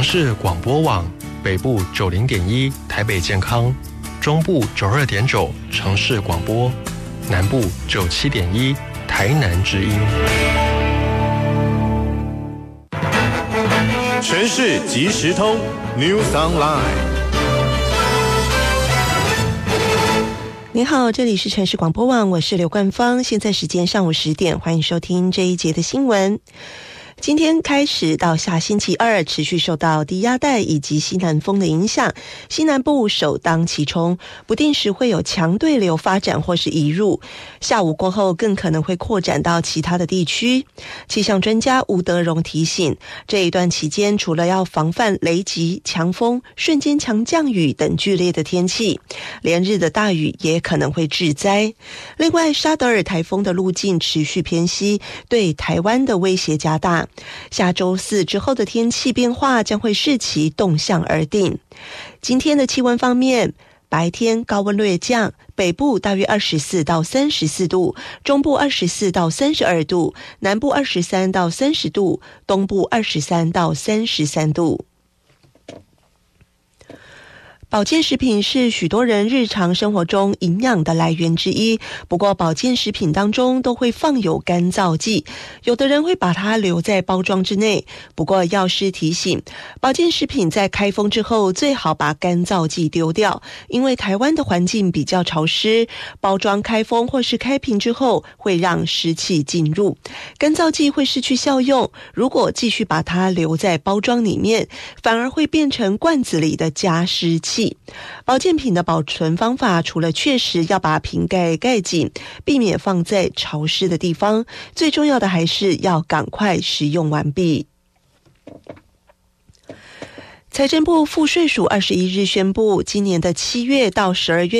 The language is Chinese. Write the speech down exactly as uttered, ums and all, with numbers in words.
市广播网，北部九零点一台北健康，中部九二点九城市广播，南部九七点一台南之音。 全市即时通 News Online。 您好，这里是城市广播网，我是刘冠芳，现在时间上午十点，欢迎收听这一节的新闻。今天开始到下星期二，持续受到低压带以及西南风的影响，西南部首当其冲，不定时会有强对流发展或是移入，下午过后更可能会扩展到其他的地区。气象专家吴德荣提醒，这一段期间除了要防范雷击、强风、瞬间强降雨等剧烈的天气，连日的大雨也可能会致灾。另外，沙德尔台风的路径持续偏西，对台湾的威胁加大。下周四之后的天气变化将会视其动向而定。今天的气温方面，白天高温略降，北部大约二十四到三十四度，中部二十四到三十二度，南部二十三到三十度，东部二十三到三十三度。保健食品是许多人日常生活中营养的来源之一，不过保健食品当中都会放有干燥剂，有的人会把它留在包装之内。不过药师提醒，保健食品在开封之后最好把干燥剂丢掉，因为台湾的环境比较潮湿，包装开封或是开瓶之后会让湿气进入，干燥剂会失去效用，如果继续把它留在包装里面，反而会变成罐子里的加湿器。保健品的保存方法，除了确实要把瓶盖盖紧，避免放在潮湿的地方，最重要的还是要赶快使用完毕。财政部赋税署二十一日宣布，今年的七月到十二月